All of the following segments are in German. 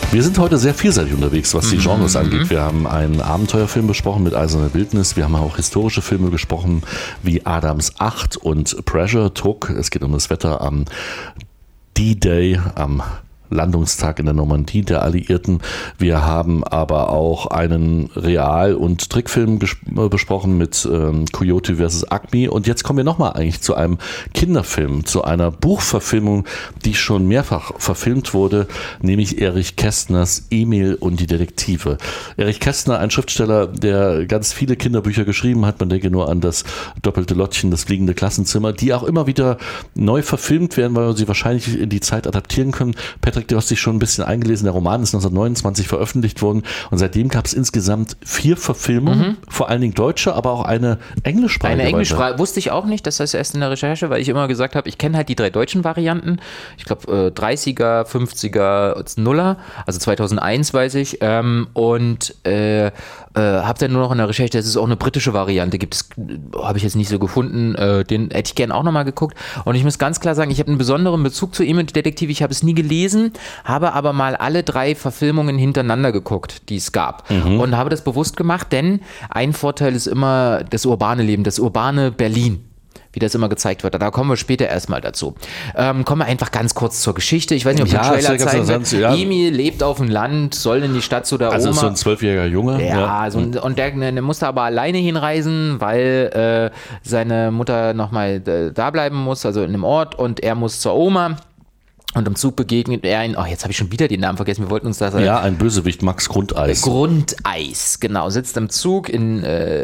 Wir sind heute sehr vielseitig unterwegs, was die Genres angeht. Wir haben einen Abenteuerfilm besprochen mit Eiserne Wildnis. Wir haben auch historische Filme gesprochen wie Adams 8 und Pressure Druck. Es geht um das Wetter am D-Day, am Landungstag in der Normandie der Alliierten. Wir haben aber auch einen Real- und Trickfilm besprochen mit Coyote vs. Acme. Und jetzt kommen wir nochmal eigentlich zu einem Kinderfilm, zu einer Buchverfilmung, die schon mehrfach verfilmt wurde, nämlich Erich Kästners Emil und die Detektive. Erich Kästner, ein Schriftsteller, der ganz viele Kinderbücher geschrieben hat. Man denke nur an das doppelte Lottchen, das fliegende Klassenzimmer, die auch immer wieder neu verfilmt werden, weil wir sie wahrscheinlich in die Zeit adaptieren können. Patrick, du hast dich schon ein bisschen eingelesen. Der Roman ist 1929 veröffentlicht worden und seitdem gab es insgesamt 4 Verfilmungen, vor allen Dingen deutsche, aber auch eine englischsprachige. Eine englischsprachige wusste ich auch nicht, das heißt erst in der Recherche, weil ich immer gesagt habe, ich kenne halt die 3 deutschen Varianten. Ich glaube 30er, 50er, 0er, also 2001 weiß ich. Und habe dann nur noch in der Recherche, dass es auch eine britische Variante gibt. Das habe ich jetzt nicht so gefunden. Den hätte ich gerne auch nochmal geguckt. Und ich muss ganz klar sagen, ich habe einen besonderen Bezug zu Emil und die Detektive. Ich habe es nie gelesen, habe aber mal alle 3 Verfilmungen hintereinander geguckt, die es gab. Und habe das bewusst gemacht, denn ein Vorteil ist immer das urbane Leben, das urbane Berlin, wie das immer gezeigt wird. Da kommen wir später erstmal dazu. Kommen wir einfach ganz kurz zur Geschichte. Ich weiß nicht, ob der Trailer zeigen wird. Emil lebt auf dem Land, soll in die Stadt zu der Oma. Also so ein 12-jähriger Junge. Ja. Und der musste aber alleine hinreisen, weil seine Mutter nochmal da bleiben muss, also in dem Ort, und er muss zur Oma. Und im Zug begegnet er ihn, jetzt habe ich schon wieder den Namen vergessen, wir wollten uns das... Ja, ein Bösewicht, Max Grundeis. Grundeis, genau, sitzt im Zug und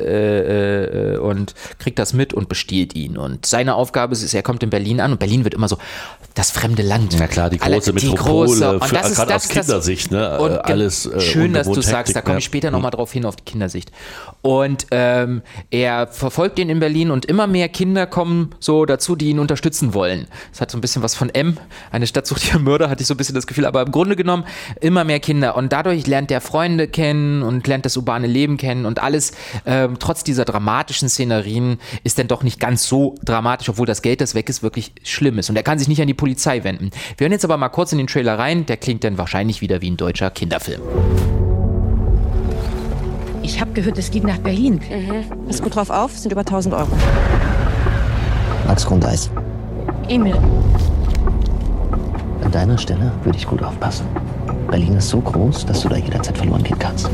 kriegt das mit und bestiehlt ihn. Und seine Aufgabe ist, er kommt in Berlin an und Berlin wird immer so das fremde Land. Na klar, die große Metropole, gerade aus Kindersicht. Ne? Und alles schön, dass du sagst, da komme ich später nochmal drauf hin, auf die Kindersicht. Und er verfolgt ihn in Berlin und immer mehr Kinder kommen so dazu, die ihn unterstützen wollen. Das hat so ein bisschen was von M, eine Stadt sucht ihren Mörder, hatte ich so ein bisschen das Gefühl, aber im Grunde genommen immer mehr Kinder und dadurch lernt er Freunde kennen und lernt das urbane Leben kennen und alles, trotz dieser dramatischen Szenerien, ist dann doch nicht ganz so dramatisch, obwohl das Geld, das weg ist, wirklich schlimm ist und er kann sich nicht an die Polizei wenden. Wir hören jetzt aber mal kurz in den Trailer rein, der klingt dann wahrscheinlich wieder wie ein deutscher Kinderfilm. Ich habe gehört, es geht nach Berlin. Pass gut drauf auf, sind über 1.000 €. Max Grundeis. Emil. An deiner Stelle würde ich gut aufpassen. Berlin ist so groß, dass du da jederzeit verloren gehen kannst.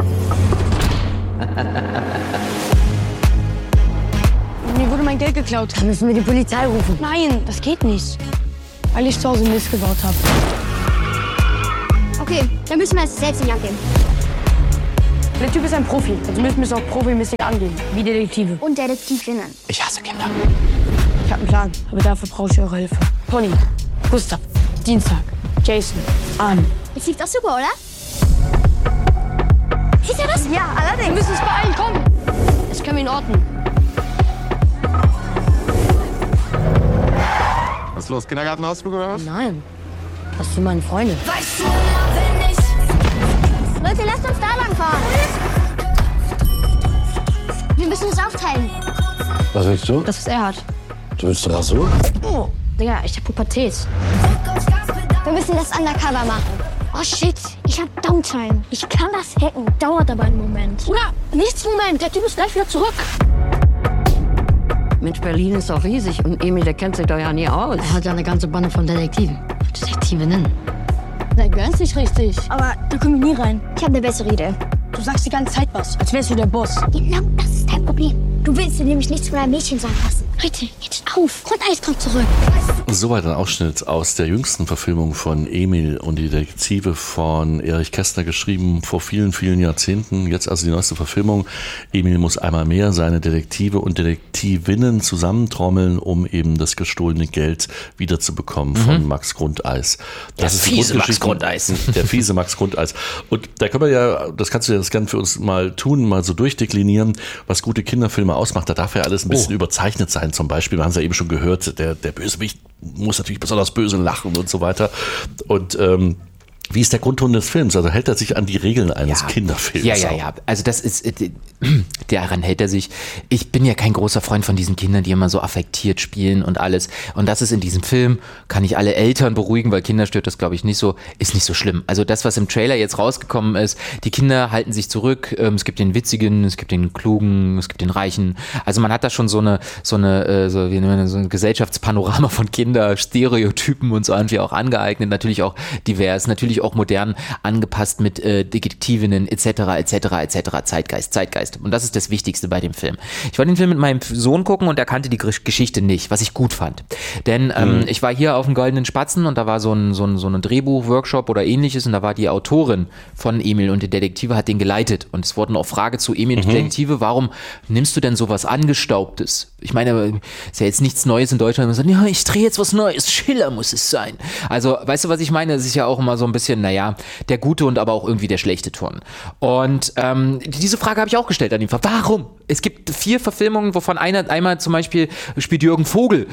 Mir wurde mein Geld geklaut. Dann müssen wir die Polizei rufen. Nein, das geht nicht. Weil ich zu Hause Mist gebaut habe. Okay, dann müssen wir es selbst in die Hand nehmen. Der Typ ist ein Profi. Also müssen wir es auch profimäßig angehen. Wie Detektive. Und Detektivinnen. Ich hasse Kinder. Ich habe einen Plan, aber dafür brauche ich eure Hilfe. Conny, Gustav, Dienstag, Jason, Arne. Jetzt lief das super, oder? Siehst du das? Ja, allerdings. Wir müssen uns beeilen, komm. Das können wir in Ordnung. Was ist los, Kindergartenausflug oder was? Nein, das sind meine Freunde. Weißt du, wenn ich... Leute, lasst uns da lang fahren. Wir müssen uns aufteilen. Was willst du? Das, was er hat. Du willst Rasur? Oh, Digga, ich hab Pubertät. Wir müssen das undercover machen. Oh shit, ich hab Downtime. Ich kann das hacken. Dauert aber einen Moment. Bruder, nichts Moment. Der Typ ist gleich wieder zurück. Mensch, Berlin ist doch riesig und Emil, der kennt sich doch ja nie aus. Er hat ja eine ganze Bande von Detektiven. Detektivinnen. Der gönnt sich richtig. Aber da kommen wir nie rein. Ich habe eine bessere Idee. Du sagst die ganze Zeit was, als wärst du der Boss. Genau, das ist dein Problem. Du willst dir nämlich nichts von einem Mädchen sagen lassen. Richtig, jetzt auf. Grundeis kommt zurück. Soweit ein Ausschnitt aus der jüngsten Verfilmung von Emil und die Detektive von Erich Kästner, geschrieben vor vielen, vielen Jahrzehnten. Jetzt also die neueste Verfilmung. Emil muss einmal mehr seine Detektive und Detektivinnen zusammentrommeln, um eben das gestohlene Geld wiederzubekommen von Max Grundeis. Das ist die fiese Max Grundeis. Der fiese Max Grundeis. Und da können wir ja, das kannst du ja gerne für uns mal tun, mal so durchdeklinieren, was gute Kinderfilme ausmacht. Da darf ja alles ein bisschen überzeichnet sein. Zum Beispiel, wir haben es ja eben schon gehört, der Bösewicht muss natürlich besonders böse lachen und so weiter. Und Wie ist der Grundton des Films? Also hält er sich an die Regeln eines Kinderfilms? Ja. Also das ist, daran hält er sich. Ich bin ja kein großer Freund von diesen Kindern, die immer so affektiert spielen und alles. Und das ist in diesem Film, kann ich alle Eltern beruhigen, weil Kinder stört das, glaube ich, nicht so, ist nicht so schlimm. Also das, was im Trailer jetzt rausgekommen ist, die Kinder halten sich zurück. Es gibt den Witzigen, es gibt den Klugen, es gibt den Reichen. Also man hat da schon so ein Gesellschaftspanorama von Stereotypen und so irgendwie auch angeeignet. Natürlich auch divers, natürlich auch modern angepasst mit Detektivinnen etc. Zeitgeist. Und das ist das Wichtigste bei dem Film. Ich wollte den Film mit meinem Sohn gucken und er kannte die Geschichte nicht, was ich gut fand. Denn ich war hier auf dem Goldenen Spatzen und da war so ein Drehbuch-Workshop oder ähnliches und da war die Autorin von Emil und die Detektive, hat den geleitet. Und es wurde noch Frage zu Emil und die Detektive, warum nimmst du denn sowas Angestaubtes? Ich meine, ist ja jetzt nichts Neues in Deutschland. Man sagt, ja, ich drehe jetzt was Neues, Schiller muss es sein. Also, weißt du, was ich meine? Es ist ja auch immer so ein bisschen, der gute und aber auch irgendwie der schlechte Ton. Und diese Frage habe ich auch gestellt an ihn. Warum? Es gibt 4 Verfilmungen, wovon einmal zum Beispiel spielt Jürgen Vogel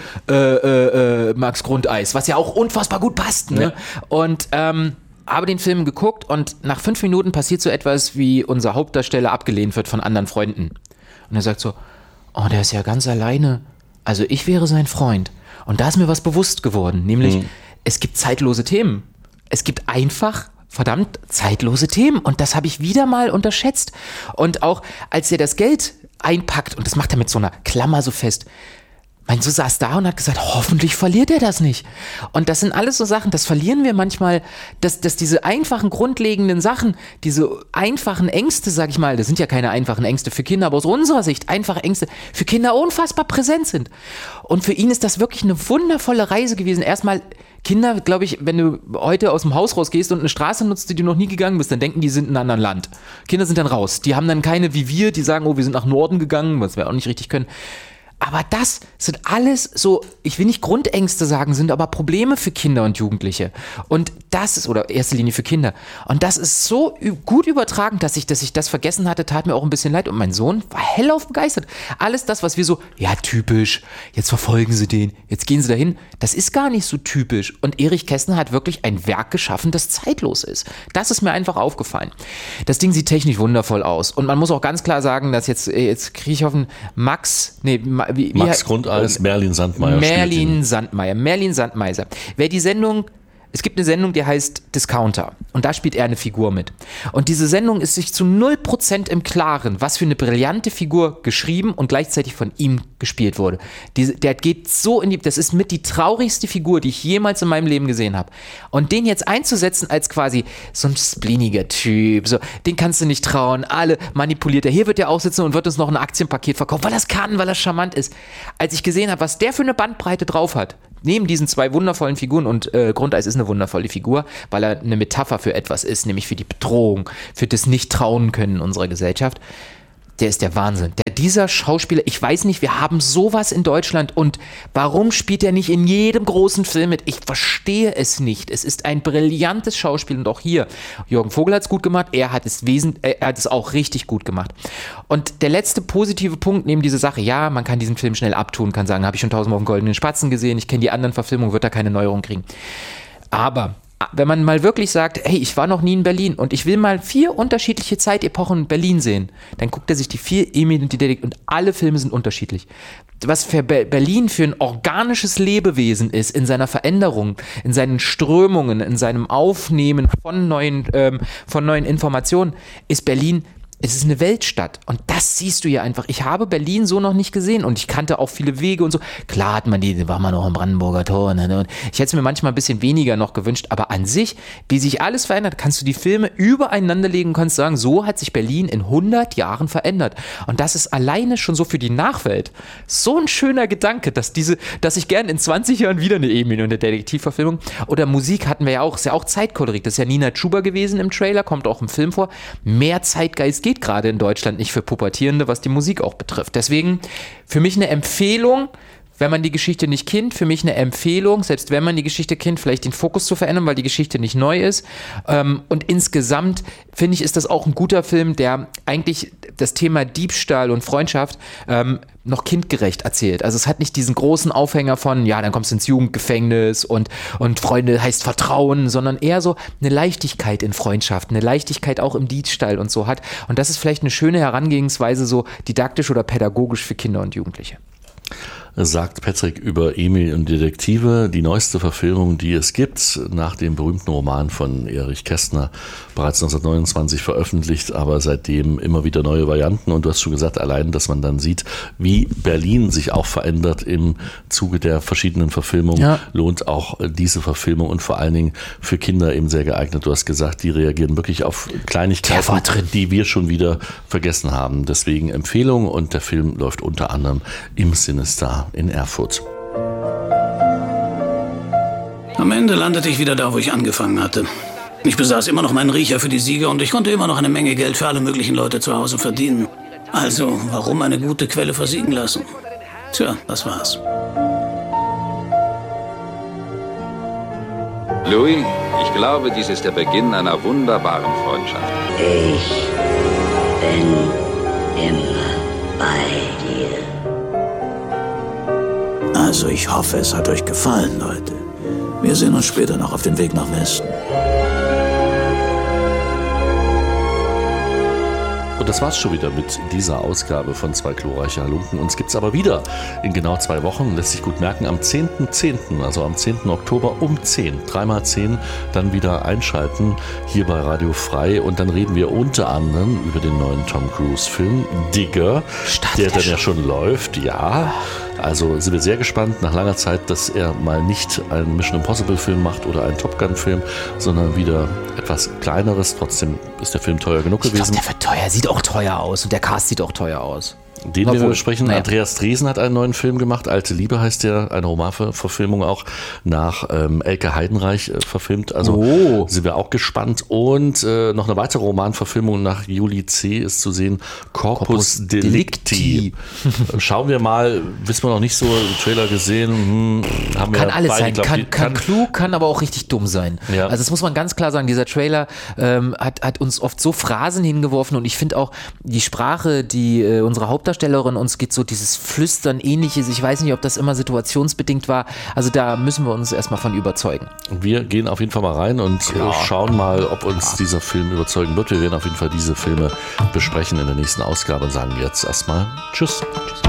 Max Grundeis, was ja auch unfassbar gut passt. Ne? Ja. Und habe den Film geguckt und nach 5 Minuten passiert so etwas, wie unser Hauptdarsteller abgelehnt wird von anderen Freunden. Und er sagt so, oh, der ist ja ganz alleine. Also ich wäre sein Freund. Und da ist mir was bewusst geworden, nämlich es gibt zeitlose Themen. Es gibt einfach verdammt zeitlose Themen und das habe ich wieder mal unterschätzt. Und auch als er das Geld einpackt und das macht er mit so einer Klammer so fest, mein Sohn saß da und hat gesagt, hoffentlich verliert er das nicht. Und das sind alles so Sachen, das verlieren wir manchmal, dass diese einfachen, grundlegenden Sachen, diese einfachen Ängste, sag ich mal, das sind ja keine einfachen Ängste für Kinder, aber aus unserer Sicht einfache Ängste für Kinder unfassbar präsent sind. Und für ihn ist das wirklich eine wundervolle Reise gewesen. Erstmal Kinder, glaube ich, wenn du heute aus dem Haus rausgehst und eine Straße nutzt, die du noch nie gegangen bist, dann denken die sind in einem anderen Land. Kinder sind dann raus. Die haben dann keine wie wir, die sagen, oh, wir sind nach Norden gegangen, was wir auch nicht richtig können. Aber das sind alles so, ich will nicht Grundängste sagen, sind aber Probleme für Kinder und Jugendliche. Und das ist, oder in erster Linie für Kinder. Und das ist so gut übertragen, dass ich das vergessen hatte, tat mir auch ein bisschen leid. Und mein Sohn war hellauf begeistert. Alles das, was wir so, ja typisch, jetzt verfolgen sie den, jetzt gehen sie dahin, das ist gar nicht so typisch. Und Erich Kästner hat wirklich ein Werk geschaffen, das zeitlos ist. Das ist mir einfach aufgefallen. Das Ding sieht technisch wundervoll aus. Und man muss auch ganz klar sagen, dass jetzt kriege ich auf den Max Grundeis, Merlin Sandmeier. Merlin Sandmeiser. Es gibt eine Sendung, die heißt Discounter und da spielt er eine Figur mit. Und diese Sendung ist sich zu 0% im Klaren, was für eine brillante Figur geschrieben und gleichzeitig von ihm gespielt wurde. Der geht so das ist mit die traurigste Figur, die ich jemals in meinem Leben gesehen habe. Und den jetzt einzusetzen als quasi so ein spleeniger Typ, so, den kannst du nicht trauen, alle manipuliert er. Hier wird er auch sitzen und wird uns noch ein Aktienpaket verkaufen, weil er es kann, weil er charmant ist. Als ich gesehen habe, was der für eine Bandbreite drauf hat, neben diesen 2 wundervollen Figuren, und Grundeis ist eine wundervolle Figur, weil er eine Metapher für etwas ist, nämlich für die Bedrohung, für das Nicht-Trauen-Können unserer Gesellschaft. Der ist der Wahnsinn. Dieser Schauspieler, ich weiß nicht, wir haben sowas in Deutschland und warum spielt er nicht in jedem großen Film mit? Ich verstehe es nicht. Es ist ein brillantes Schauspiel und auch hier, Jürgen Vogel hat es gut gemacht, er hat es auch richtig gut gemacht. Und der letzte positive Punkt neben dieser Sache, ja, man kann diesen Film schnell abtun, kann sagen, habe ich schon 1000-mal auf dem Goldenen Spatzen gesehen, ich kenne die anderen Verfilmungen, wird da keine Neuerung kriegen. Aber wenn man mal wirklich sagt, hey, ich war noch nie in Berlin und ich will mal 4 unterschiedliche Zeitepochen in Berlin sehen, dann guckt er sich die 4 Emil und die Detektive und alle Filme sind unterschiedlich. Was für Berlin für ein organisches Lebewesen ist in seiner Veränderung, in seinen Strömungen, in seinem Aufnehmen von neuen Informationen, ist Berlin. Es ist eine Weltstadt und das siehst du ja einfach. Ich habe Berlin so noch nicht gesehen und ich kannte auch viele Wege und so. Klar war man noch im Brandenburger Tor. Ne? Und ich hätte es mir manchmal ein bisschen weniger noch gewünscht, aber an sich, wie sich alles verändert, kannst du die Filme übereinander legen und kannst sagen, so hat sich Berlin in 100 Jahren verändert. Und das ist alleine schon so für die Nachwelt so ein schöner Gedanke, dass ich gern in 20 Jahren wieder eine Emil und eine Detektivverfilmung oder Musik hatten wir ja auch, ist ja auch Zeitkolorit. Das ist ja Nina Chuba gewesen im Trailer, kommt auch im Film vor. Mehr Zeitgeist geht gerade in Deutschland nicht für Pubertierende, was die Musik auch betrifft. Deswegen für mich eine Empfehlung, wenn man die Geschichte nicht kennt, für mich eine Empfehlung, selbst wenn man die Geschichte kennt, vielleicht den Fokus zu verändern, weil die Geschichte nicht neu ist. Und insgesamt, finde ich, ist das auch ein guter Film, der eigentlich das Thema Diebstahl und Freundschaft noch kindgerecht erzählt. Also es hat nicht diesen großen Aufhänger von, ja, dann kommst du ins Jugendgefängnis und Freunde heißt Vertrauen, sondern eher so eine Leichtigkeit in Freundschaft, eine Leichtigkeit auch im Diebstahl und so hat. Und das ist vielleicht eine schöne Herangehensweise, so didaktisch oder pädagogisch für Kinder und Jugendliche. Sagt Patrick über Emil und Detektive, die neueste Verfilmung, die es gibt, nach dem berühmten Roman von Erich Kästner, bereits 1929 veröffentlicht, aber seitdem immer wieder neue Varianten. Und du hast schon gesagt, allein, dass man dann sieht, wie Berlin sich auch verändert im Zuge der verschiedenen Verfilmungen, lohnt auch diese Verfilmung und vor allen Dingen für Kinder eben sehr geeignet. Du hast gesagt, die reagieren wirklich auf Kleinigkeiten, die wir schon wieder vergessen haben. Deswegen Empfehlung, und der Film läuft unter anderem im Sinister in Erfurt. Am Ende landete ich wieder da, wo ich angefangen hatte. Ich besaß immer noch meinen Riecher für die Siege und ich konnte immer noch eine Menge Geld für alle möglichen Leute zu Hause verdienen. Also, warum eine gute Quelle versiegen lassen? Tja, das war's. Louis, ich glaube, dies ist der Beginn einer wunderbaren Freundschaft. Ich bin immer bei dir. Also ich hoffe, es hat euch gefallen, Leute. Wir sehen uns später noch auf dem Weg nach Westen. Und das war's schon wieder mit dieser Ausgabe von Zwei glorreiche Halunken. Uns gibt's aber wieder in genau 2 Wochen. Lässt sich gut merken, am 10.10., also am 10. Oktober um 10, 3x10, dann wieder einschalten hier bei Radio Frei. Und dann reden wir unter anderem über den neuen Tom Cruise-Film Digger, der dann ja schon läuft, ja. Also sind wir sehr gespannt, nach langer Zeit, dass er mal nicht einen Mission Impossible Film macht oder einen Top Gun Film, sondern wieder etwas Kleineres. Trotzdem ist der Film teuer genug gewesen. Ich glaube, der wird teuer, sieht auch teuer aus und der Cast sieht auch teuer aus. Den wir besprechen. Naja. Andreas Dresen hat einen neuen Film gemacht. Alte Liebe heißt der, eine Romanverfilmung auch nach Elke Heidenreich verfilmt. Also sind wir auch gespannt. Und noch eine weitere Romanverfilmung nach Juli C. ist zu sehen. Corpus Delicti. Schauen wir mal, wissen wir noch nicht so, Trailer gesehen. Haben kann wir alles beide, sein, kann klug, kann aber auch richtig dumm sein. Ja. Also das muss man ganz klar sagen, dieser Trailer hat uns oft so Phrasen hingeworfen und ich finde auch die Sprache, die unsere Hauptdarstellerin uns geht, so dieses Flüstern ähnliches, ich weiß nicht, ob das immer situationsbedingt war, also da müssen wir uns erstmal von überzeugen. Wir gehen auf jeden Fall mal rein und schauen mal, ob uns dieser Film überzeugen wird. Wir werden auf jeden Fall diese Filme besprechen in der nächsten Ausgabe und sagen jetzt erstmal Tschüss. Tschüss.